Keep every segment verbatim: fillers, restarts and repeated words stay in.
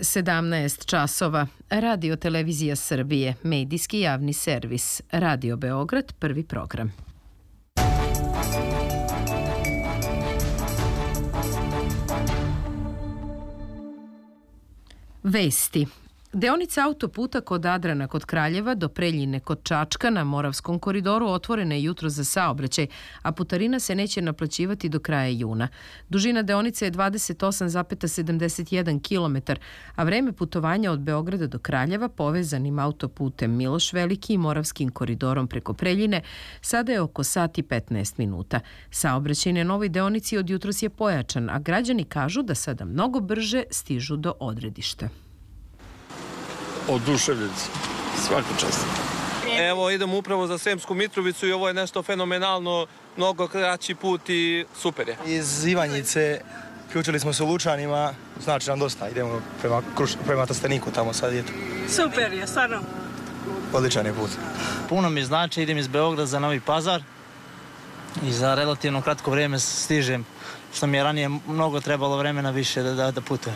sedamnaest časova. Radio Televizija Srbije, medijski javni servis. Radio Beograd, prvi program. Vesti. Deonica autoputa kod Adrana kod Kraljeva do Preljine kod Čačka na Moravskom koridoru otvorena je jutro za saobraćaj, a putarina se neće naplaćivati do kraja juna. Dužina deonice je dvadeset osam zarez sedamdeset jedan kilometar, a vreme putovanja od Beograda do Kraljeva povezanim autoputem Miloš Veliki i Moravskim koridorom preko Preljine sada je oko sat i petnaest minuta. Saobraćaj na novoj deonici od jutros je pojačan, a građani kažu da sada mnogo brže stižu do odredišta. Oduševljeni, svaka čast. Evo, idemo upravo za Sremsku Mitrovicu i ovo je nešto fenomenalno, mnogo kraći put i super je. Iz Ivanjice ključili smo se u Lučanima, znači nam dosta, idemo prema, prema Trsteniku, tamo sad je to. Super je, stvarno. Odličan je put. Puno mi znači, idem iz Beograda za Novi Pazar i za relativno kratko vrijeme stižem, što mi je ranije mnogo trebalo vremena više da, da, da putujem.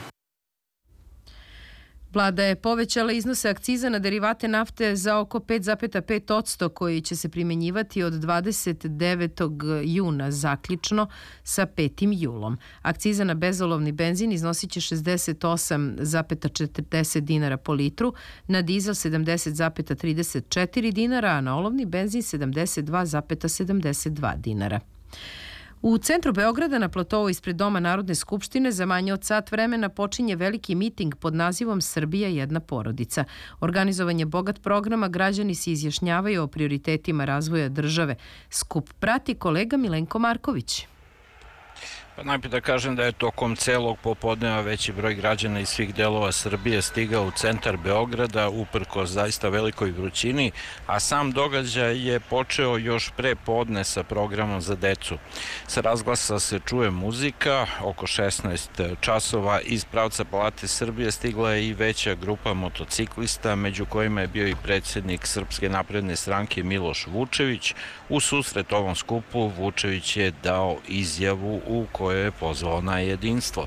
Vlada je povećala iznose akciza na derivate nafte za oko pet zarez pet posto koji će se primenjivati od dvadeset devetog juna zaključno sa petim julom. Akciza na bezolovni benzin iznosit će šezdeset osam zarez četrdeset dinara po litru, na dizel sedamdeset zarez trideset četiri dinara, a na olovni benzin sedamdeset dva zarez sedamdeset dva dinara. U centru Beograda na platovu ispred Doma Narodne skupštine za manje od sat vremena počinje veliki miting pod nazivom Srbija jedna porodica. Organizovan je bogat programa, građani se izjašnjavaju o prioritetima razvoja države. Skup prati kolega Milenko Marković. Pa najprije da kažem da je tokom celog popodneva veći broj građana iz svih delova Srbije stigao u centar Beograda uprkos zaista velikoj vrućini, a sam događaj je počeo još pre podne sa programom za decu. Sa razglasa se čuje muzika, oko šesnaest časova iz pravca Palate Srbije stigla je i veća grupa motociklista, među kojima je bio i predsjednik Srpske napredne stranke Miloš Vučević. U susret ovom skupu Vučević je dao izjavu u kojoj koje je pozvao na jedinstvo.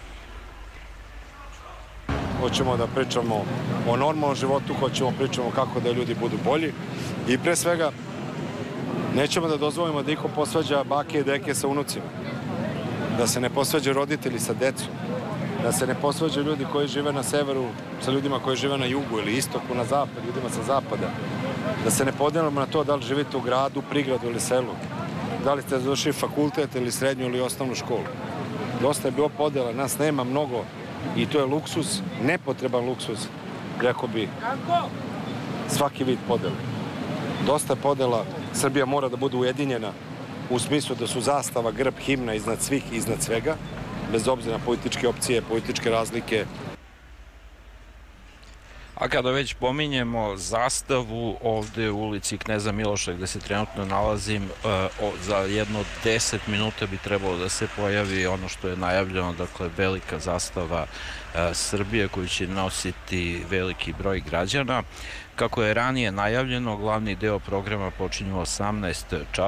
Hoćemo da pričamo o normalnom životu, hoćemo da pričamo kako da ljudi budu bolji i pre svega nećemo da dozvolimo da iko posvađa bake i deke sa unucima, da se ne posvađa roditelji sa decom, da se ne posvađa ljudi koji žive na severu sa ljudima koji žive na jugu ili istoku na zapad, ljudima sa zapada, da se ne podelimo na to da li živite u gradu, prigradu ili selu, da li ste završili fakultet ili srednju ili osnovnu školu. Dosta je bilo podela, nas nema mnogo i to je luksuz, nepotreban luksuz, rekao bi svaki vid podela. Dosta je podela, Srbija mora da bude ujedinjena u smislu da su zastava, grb, himna iznad svih i iznad svega, bez obzira na političke opcije, političke razlike. A kada već pominjemo zastavu ovde u ulici Kneza Miloša gde se trenutno nalazim, za jedno deset minuta bi trebalo da se pojavi ono što je najavljeno, dakle velika zastava Srbije koju će nositi veliki broj građana. Kako je ranije najavljeno, glavni deo programa počinje u osamnaest časova.